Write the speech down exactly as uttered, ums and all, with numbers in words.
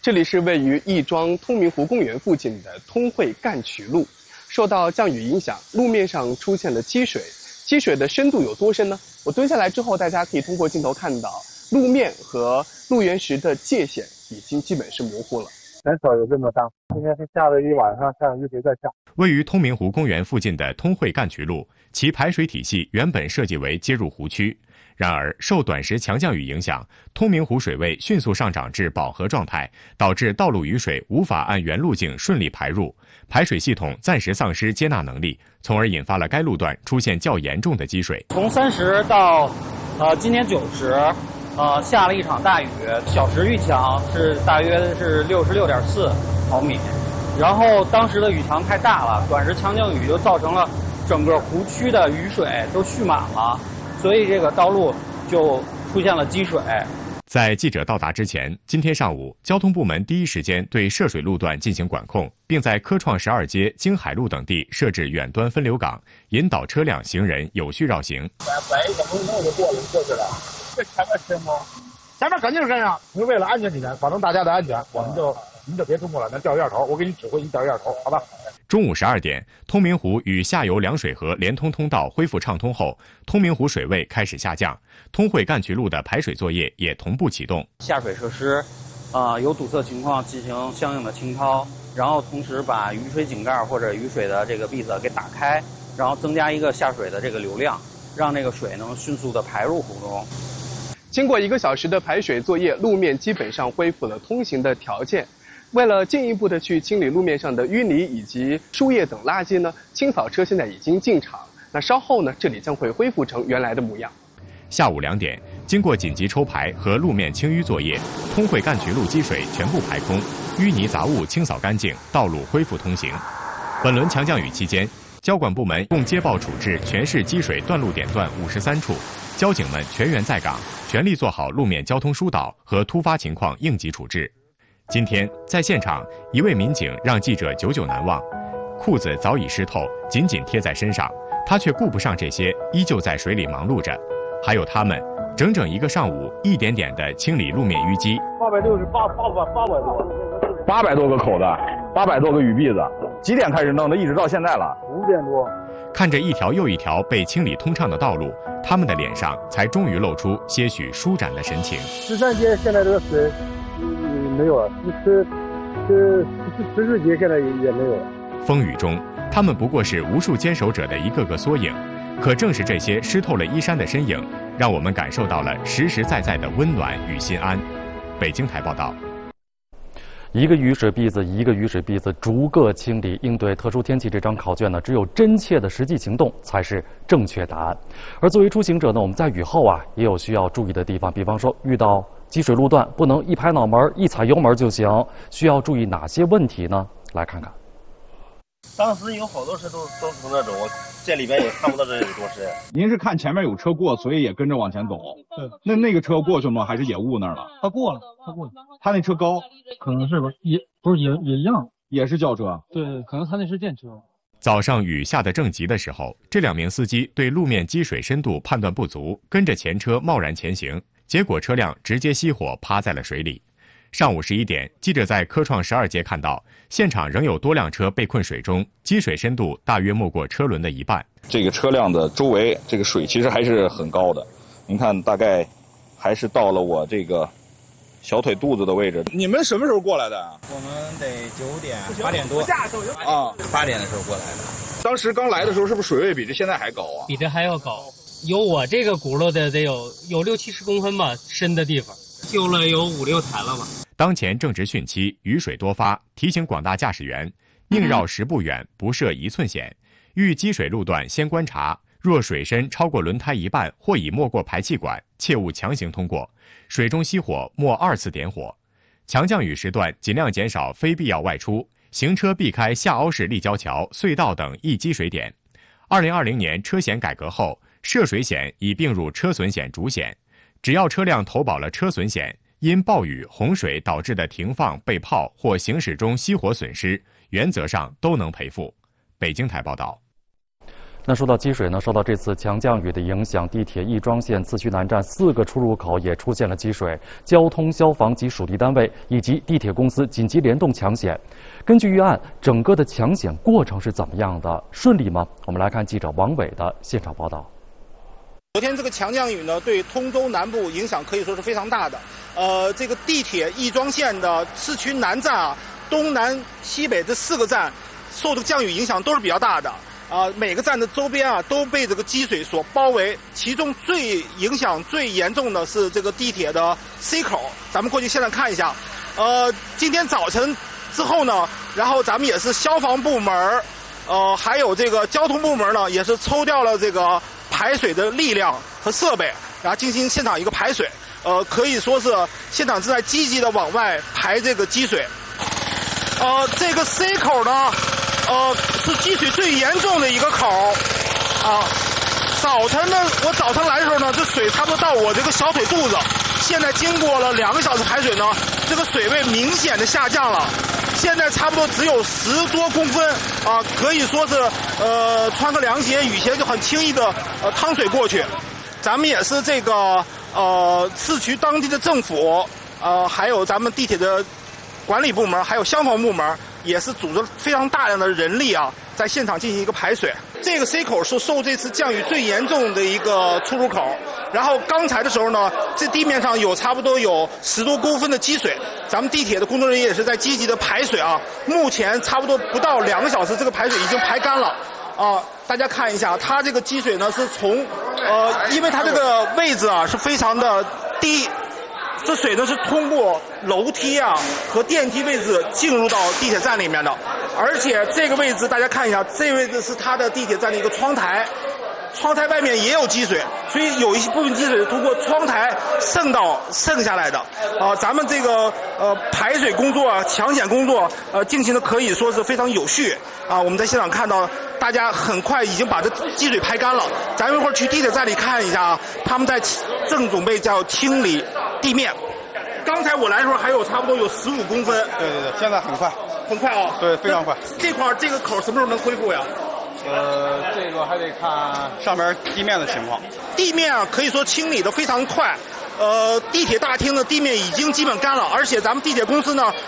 这里是位于亦庄通明湖公园附近的通惠干渠路，受到降雨影响，路面上出现了积水。积水的深度有多深呢？我蹲下来之后，大家可以通过镜头看到，路面和路缘石的界限已经基本是模糊了。 很少有这么大，今天是下了一晚上，下雨水在下。 位于通明湖公园附近的通惠干渠路，其排水体系原本设计为接入湖区。然而，受短时强降雨影响，通明湖水位迅速上涨至饱和状态，导致道路雨水无法按原路径顺利排入，排水系统暂时丧失接纳能力，从而引发了该路段出现较严重的积水。 从三十到呃今天九十，呃下了一场大雨，小时雨强是大约是六十六点四毫米，然后当时的雨强太大了，短时强降雨就造成了整个湖区的雨水都蓄满了。所以这个道路就出现了积水。 在记者到达之前，今天上午，交通部门第一时间对涉水路段进行管控，并在科创十二街、京海路等地设置远端分流岗，引导车辆、行人有序绕行。 来一个公路就过了过去了，这前面车吗？前面肯定是这样，是为了安全起见，保证大家的安全，我们就您就别冲过来，咱掉一下头，我给你指挥，你掉一下头，好吧？ 中午十二点，通明湖与下游凉水河连通通道恢复畅通后，通明湖水位开始下降，通惠干渠路的排水作业也同步启动。 下水设施，呃，有堵塞情况进行相应的清掏，然后同时把雨水井盖或者雨水的这个闭塞给打开，然后增加一个下水的这个流量，让这个水能迅速的排入湖中。 经过一个小时的排水作业，路面基本上恢复了通行的条件。为了进一步的去清理路面上的淤泥以及树叶等垃圾呢，清扫车现在已经进场。那稍后呢，这里将会恢复成原来的模样。 下午两点，经过紧急抽排和路面清淤作业，通惠干渠路积水全部排空，淤泥杂物清扫干净，道路恢复通行。本轮强降雨期间，交管部门共接报处置全市积水断路点段五十三处，交警们全员在岗，全力做好路面交通疏导和突发情况应急处置。今天在现场，一位民警让记者久久难忘，裤子早已湿透，紧紧贴在身上，他却顾不上这些，依旧在水里忙碌着。还有他们，整整一个上午，一点点地清理路面淤积。 八百六十八八百八百多，八百多个口子，八百多个雨篦子。几点开始弄的？一直到现在了，五点多。 看着一条又一条被清理通畅的道路，他们的脸上才终于露出些许舒展的神情。 十三街现在这个水。没有了，十十十四节现在也也没有了。 风雨中，他们不过是无数坚守者的一个个缩影。可正是这些湿透了衣衫的身影，让我们感受到了实实在在的温暖与心安。北京台报道。 一个雨水篦子一个雨水篦子逐个清理，应对特殊天气这张考卷呢，只有真切的实际行动才是正确答案。而作为出行者呢，我们在雨后啊也有需要注意的地方，比方说遇到积水路段不能一拍脑门一踩油门就行，需要注意哪些问题呢？来看看。 当时有好多车都都从那走，我这里边也看不到这有多深。 您是看前面有车过，所以也跟着往前走。对，那那个车过去吗？还是也误那儿了？ 他过了，他过了。 他那车高， 可能是吧，也不是也也一样， 也是轿车。 对，可能他那是电车。 早上雨下得正急的时候，这两名司机对路面积水深度判断不足，跟着前车贸然前行，结果车辆直接熄火，趴在了水里。上午十一点，记者在科创十二街看到，现场仍有多辆车被困水中，积水深度大约没过车轮的一半。 这个车辆的周围，这个水其实还是很高的，您看大概还是到了我这个小腿肚子的位置。 你们什么时候过来的？ 我们得九点八点多啊， 八点的时候过来的。 当时刚来的时候，是不是水位比这现在还高啊？ 比这还要高，有我这个轱辘的得有有六七十公分吧，深的地方，修了有五六台了吧。 当前正值汛期，雨水多发，提醒广大驾驶员，宁绕十步远，不涉一寸险。遇积水路段先观察，若水深超过轮胎一半或已没过排气管，切勿强行通过。水中熄火莫二次点火。强降雨时段尽量减少非必要外出，行车避开下凹式立交桥、隧道等易积水点。二零二零年车险改革后，涉水险已并入车损险主险，只要车辆投保了车损险，因暴雨、洪水导致的停放、被泡或行驶中熄火损失，原则上都能赔付。北京台报道。 那说到积水呢，受到这次强降雨的影响，地铁亦庄线次区南站四个出入口也出现了积水，交通、消防及属地单位以及地铁公司紧急联动抢险。根据预案，整个的抢险过程是怎么样的？顺利吗？我们来看记者王伟的现场报道。 昨天这个强降雨呢，对通州南部影响可以说是非常大的。呃，这个地铁亦庄线的次区南站啊，东南西北这四个站受这个降雨影响都是比较大的。啊，每个站的周边啊都被这个积水所包围，其中最影响最严重的是这个地铁的 C 口，咱们过去现在看一下。呃，今天早晨之后呢，然后咱们也是消防部门，呃，还有这个交通部门呢，也是抽调了这个排水的力量和设备，然后进行现场一个排水。呃，可以说是现场正在积极的往外排这个积水。呃，这个 C 口呢。呃，是积水最严重的一个口，啊，早晨呢，我早晨来的时候呢，这水差不多到我这个小腿肚子，现在经过了两个小时排水呢，这个水位明显的下降了，现在差不多只有十多公分，啊，可以说是呃穿个凉鞋、雨鞋就很轻易的呃趟水过去。咱们也是这个呃市区当地的政府，呃，还有咱们地铁的管理部门，还有消防部门。也是组织非常大量的人力啊，在现场进行一个排水。这个 C 口是受这次降雨最严重的一个出入口。然后刚才的时候呢，这地面上有差不多有十多公分的积水，咱们地铁的工作人员也是在积极的排水啊。目前差不多不到两个小时，这个排水已经排干了啊。大家看一下，它这个积水呢是从呃，因为它这个位置啊是非常的低。这水呢是通过楼梯啊和电梯位置进入到地铁站里面的，而且这个位置大家看一下，这位置是它的地铁站的一个窗台，窗台外面也有积水，所以有一部分积水通过窗台渗到渗下来的。啊，咱们这个呃排水工作、抢险工作呃进行的可以说是非常有序啊。我们在现场看到，大家很快已经把这积水排干了。咱们一会儿去地铁站里看一下啊，他们在正准备叫清理地面。刚才我来的时候还有差不多有十五公分。 对对对，现在很快， 很快啊。 对，非常快。 这块这个口什么时候能恢复呀？ 呃，这个还得看上面地面的情况。 地面啊，可以说清理的非常快。呃，地铁大厅的地面已经基本干了，而且咱们地铁公司呢